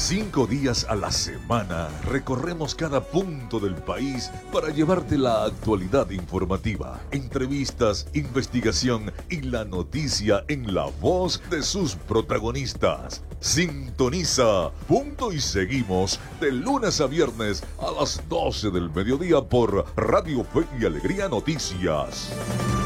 5 días a la semana recorremos cada punto del país para llevarte la actualidad informativa, entrevistas, investigación y la noticia en la voz de sus protagonistas. Sintoniza Punto y Seguimos de lunes a viernes a las 12 del mediodía por Radio Fe y Alegría Noticias.